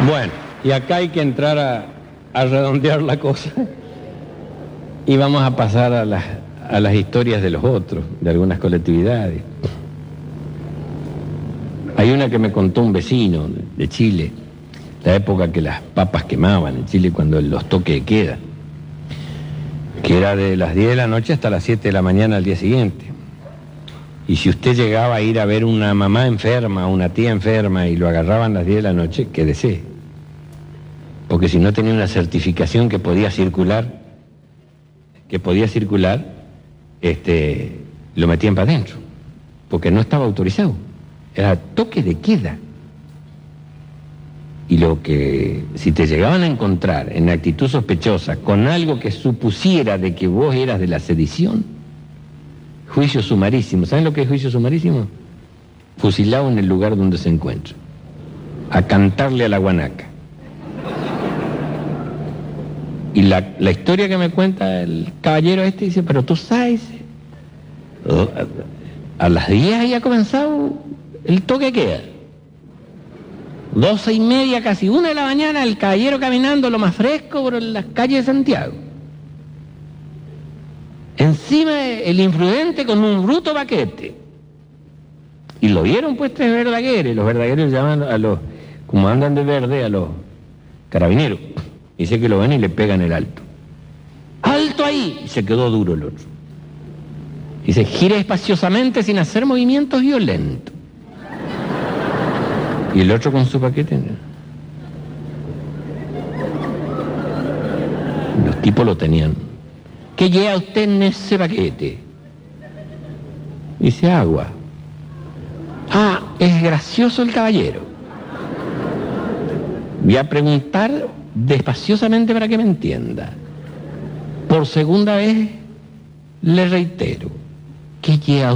Bueno, y acá hay que entrar a redondear la cosa y vamos a pasar a las historias de los otros, de algunas colectividades. Hay una que me contó un vecino de Chile, la época que las papas quemaban en Chile, cuando los toques de queda, que era de las 10 de la noche hasta las 7 de la mañana al día siguiente. Y si usted llegaba a ir a ver una mamá enferma, una tía enferma, y lo agarraban a las 10 de la noche, quédese. Porque si no tenía una certificación que podía circular, lo metían para adentro, porque no estaba autorizado. Era toque de queda. Y si te llegaban a encontrar en actitud sospechosa con algo que supusiera de que vos eras de la sedición, juicio sumarísimo. ¿Saben lo que es juicio sumarísimo? Fusilado en el lugar donde se encuentra, a cantarle a la guanaca. Y la historia que me cuenta el caballero dice, pero tú sabes, a las 10 había comenzado el toque de queda. 12:30, casi 1 de la mañana, el caballero caminando lo más fresco por las calles de Santiago. Encima el imprudente con un bruto paquete. Y lo vieron pues 3 verdagueres. Los verdagueros llaman como andan de verde, a los carabineros. Dice que lo ven y le pegan el alto. ¡Alto ahí! Y se quedó duro el otro. Dice, gire espaciosamente sin hacer movimientos violentos. Y el otro con su paquete. Los tipos lo tenían. ¿Qué lleva usted en ese paquete? Dice, agua. Ah, es gracioso el caballero. Voy a preguntar despaciosamente para que me entienda. Por segunda vez le reitero, ¿qué lleva